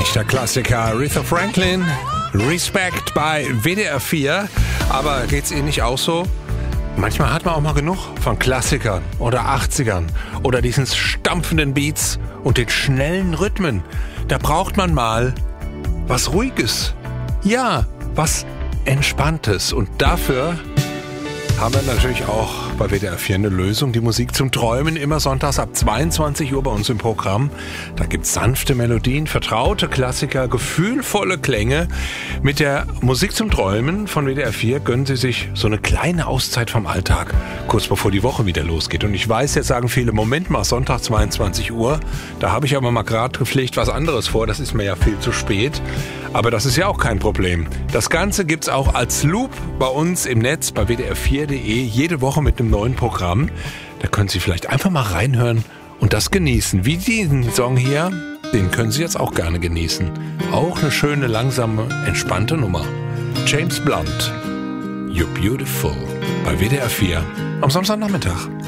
Echter Klassiker, Aretha Franklin, Respect bei WDR 4. Aber geht's Ihnen nicht auch so? Manchmal hat man auch mal genug von Klassikern oder 80ern oder diesen stampfenden Beats und den schnellen Rhythmen. Da braucht man mal was Ruhiges. Ja, was Entspanntes. Und dafür haben wir natürlich auch bei WDR 4 eine Lösung. Die Musik zum Träumen, immer sonntags ab 22 Uhr bei uns im Programm. Da gibt's sanfte Melodien, vertraute Klassiker, gefühlvolle Klänge. Mit der Musik zum Träumen von WDR 4 gönnen Sie sich so eine kleine Auszeit vom Alltag, kurz bevor die Woche wieder losgeht. Und ich weiß, jetzt sagen viele, Moment mal, Sonntag 22 Uhr, da habe ich aber mal gerade gepflegt was anderes vor, das ist mir ja viel zu spät. Aber das ist ja auch kein Problem. Das Ganze gibt's auch als Loop bei uns im Netz bei wdr4.de, jede Woche mit einem neuen Programm. Da können Sie vielleicht einfach mal reinhören und das genießen. Wie diesen Song hier, den können Sie jetzt auch gerne genießen. Auch eine schöne, langsame, entspannte Nummer. James Blunt, You're Beautiful, bei WDR 4 am Samstagnachmittag.